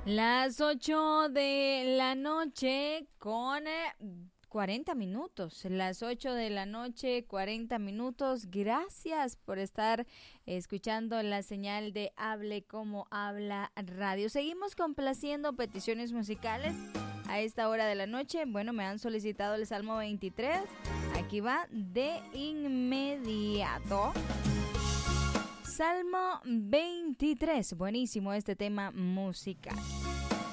Las 8 de la noche con 40 minutos. Las 8 de la noche, 40 minutos. Gracias por estar escuchando la señal de Hable Como Habla Radio. Seguimos complaciendo peticiones musicales a esta hora de la noche. Bueno, me han solicitado el Salmo 23. Aquí va de inmediato. Salmo 23. Buenísimo este tema musical.